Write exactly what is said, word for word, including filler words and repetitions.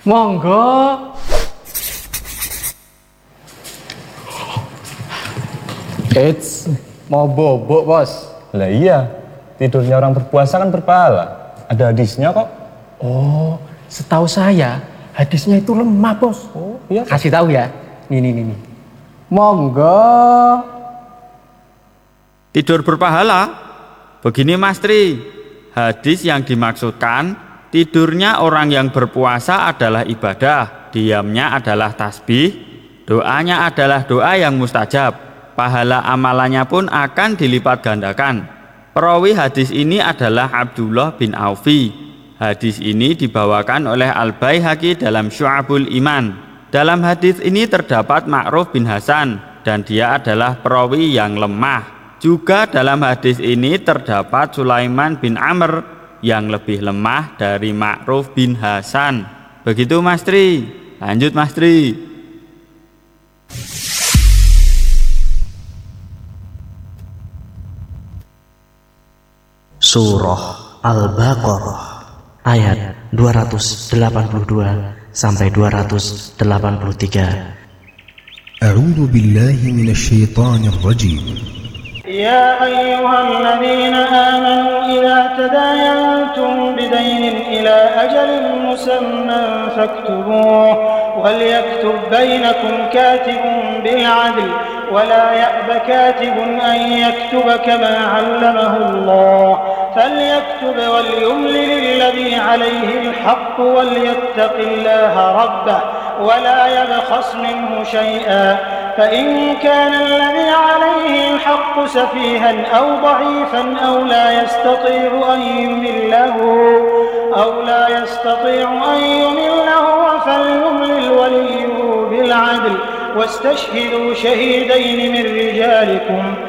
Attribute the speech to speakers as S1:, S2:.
S1: Monggo.
S2: Eits, mau bobok bos.
S3: Lah iya, tidurnya orang berpuasa kan berpahala. Ada hadisnya kok.
S1: Oh, setahu saya hadisnya itu lemah bos.
S3: Oh iya.
S1: Kasih tahu ya. Nih nih nih. nih.
S2: Monggo.
S4: Tidur berpahala? Begini Mas Tri, hadis yang dimaksudkan tidurnya orang yang berpuasa adalah ibadah, diamnya adalah tasbih, doanya adalah doa yang mustajab, pahala amalannya pun akan dilipat gandakan. Perawi hadis ini adalah Abdullah bin Aufi. Hadis ini dibawakan oleh Al-Baihaqi dalam Syu'abul Iman. Dalam hadis ini terdapat Ma'ruf bin Hasan dan dia adalah perawi yang lemah. Juga dalam hadis ini terdapat Sulaiman bin Amr yang lebih lemah dari Ma'ruf bin Hasan. Begitu Mas Tri. Lanjut Mas Tri.
S5: Surah Al-Baqarah ayat dua ratus delapan puluh dua sampai dua ratus delapan puluh tiga.
S6: A'udzu billahi minasy syaithanir rajim.
S7: يا أيها الذين آمنوا إذا تداينتم بدين إلى أجل مسمى فاكتبوه وليكتب بينكم كاتب بالعدل ولا يأب كاتب أن يكتب كما علمه الله فليكتب وليملل الذي عليه الحق وليتق الله ربه ولا يبخس منه شيئا فإن كان الذي عليه الحق سفيها أو ضعيفا أو لا يستطيع أن يمله أو لا يستطيع أن يمله فليملل وليه بالعدل واستشهدوا شهيدين من رجالكم